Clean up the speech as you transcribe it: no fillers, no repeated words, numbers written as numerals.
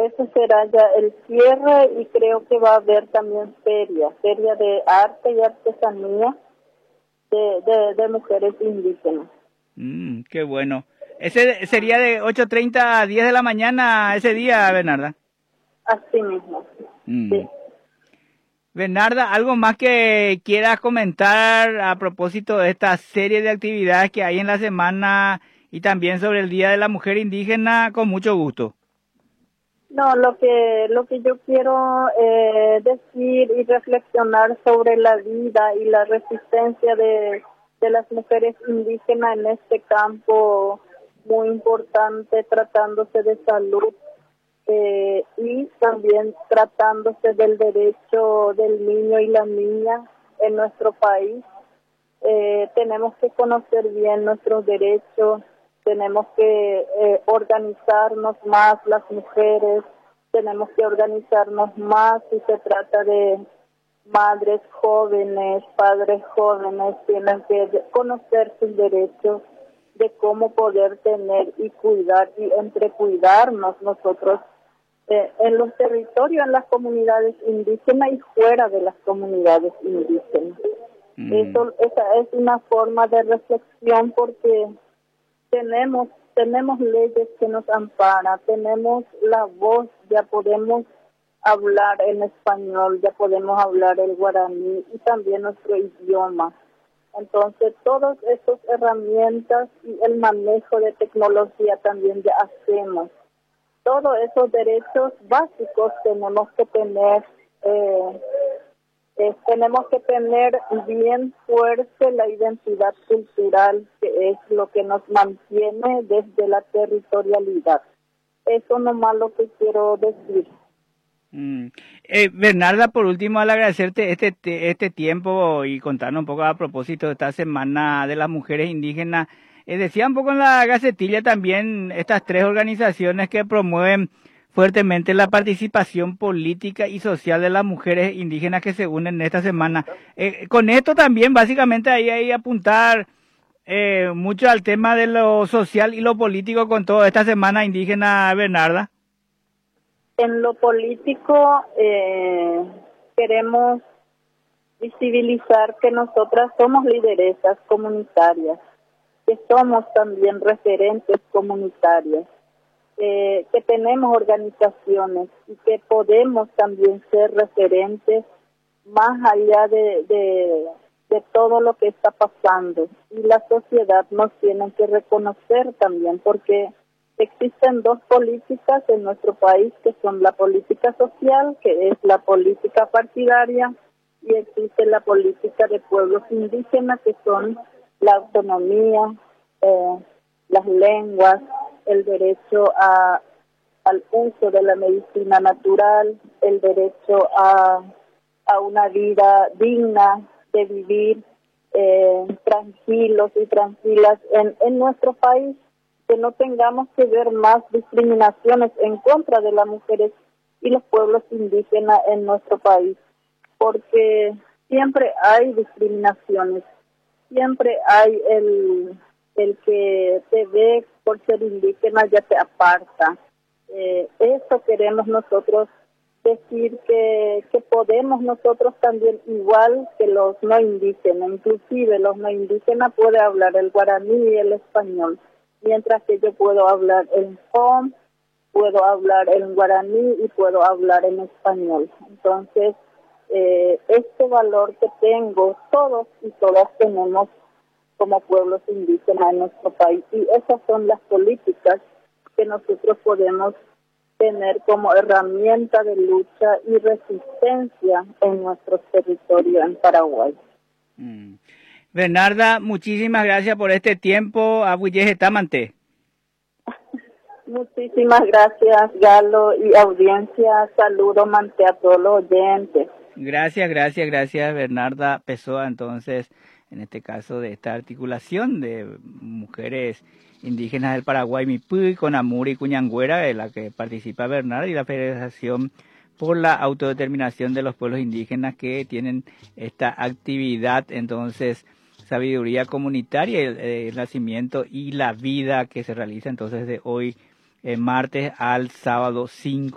ese será ya el cierre y creo que va a haber también feria de arte y artesanía de mujeres indígenas. Qué bueno. Ese sería de 8:30 a 10 de la mañana ese día, Bernarda. Así mismo, sí. Bernarda, ¿algo más que quieras comentar a propósito de esta serie de actividades que hay en la semana y también sobre el Día de la Mujer Indígena? Con mucho gusto. No, lo que yo quiero decir y reflexionar sobre la vida y la resistencia de las mujeres indígenas en este campo muy importante, tratándose de salud y también tratándose del derecho del niño y la niña en nuestro país. Tenemos que conocer bien nuestros derechos, tenemos que organizarnos más las mujeres, tenemos que organizarnos más si se trata de madres jóvenes, padres jóvenes, tienen que conocer sus derechos, de cómo poder tener y cuidar y entre cuidarnos nosotros en los territorios, en las comunidades indígenas y fuera de las comunidades indígenas. Esa es una forma de reflexión porque tenemos leyes que nos amparan, tenemos la voz, ya podemos hablar en español, ya podemos hablar el guaraní y también nuestro idioma. Entonces, todas esas herramientas y el manejo de tecnología también ya hacemos. Todos esos derechos básicos tenemos que tener bien fuerte la identidad cultural, que es lo que nos mantiene desde la territorialidad. Eso nomás lo que quiero decir. Bernarda, por último, al agradecerte este tiempo y contarnos un poco a propósito de esta Semana de las Mujeres Indígenas. Decía un poco en la Gacetilla también estas tres organizaciones que promueven fuertemente la participación política y social de las mujeres indígenas que se unen en esta semana. Con esto también básicamente ahí hay apuntar mucho al tema de lo social y lo político con toda esta semana indígena, Bernarda. En lo político queremos visibilizar que nosotras somos lideresas comunitarias, que somos también referentes comunitarias, que tenemos organizaciones y que podemos también ser referentes más allá de todo lo que está pasando. Y la sociedad nos tiene que reconocer también porque existen dos políticas en nuestro país, que son la política social, que es la política partidaria, y existe la política de pueblos indígenas, que son la autonomía, las lenguas, el derecho al uso de la medicina natural, el derecho a una vida digna, de vivir tranquilos y tranquilas en nuestro país, que no tengamos que ver más discriminaciones en contra de las mujeres y los pueblos indígenas en nuestro país, porque siempre hay discriminaciones, siempre hay el que te ve por ser indígena ya te aparta. Eso queremos nosotros decir que podemos nosotros también, igual que los no indígenas, inclusive los no indígenas pueden hablar el guaraní y el español, mientras que yo puedo hablar en Fom, puedo hablar en guaraní y puedo hablar en español. Entonces, este valor que tengo, todos y todas tenemos como pueblos indígenas en nuestro país, y esas son las políticas que nosotros podemos tener como herramienta de lucha y resistencia en nuestro territorio en Paraguay. Bernarda, muchísimas gracias por este tiempo. Tamante. Muchísimas gracias, Galo, y audiencia. Saludo mante a todos los oyentes. Gracias, Bernarda Pessoa, entonces, en este caso de esta articulación de mujeres indígenas del Paraguay, Mipuy, Conamuri y Cuñangüera, de la que participa Bernarda, y la Federación por la Autodeterminación de los Pueblos Indígenas, que tienen esta actividad, entonces, sabiduría comunitaria, el nacimiento y la vida que se realiza entonces de hoy, martes al sábado 5